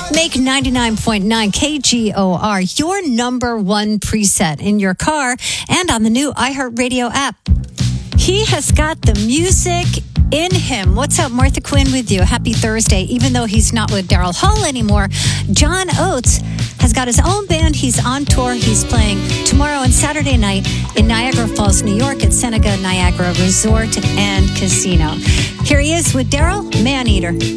Make 99.9 KGOR your number one preset in your car and on the new iHeartRadio app. He has got the music in him. What's up, Martha Quinn with you. Happy Thursday. Even though he's not with Daryl Hall anymore, John Oates has got his own band. He's on tour. He's playing tomorrow and Saturday night in Niagara Falls, New York at Seneca Niagara Resort and Casino. Here he is with Daryl Maneater.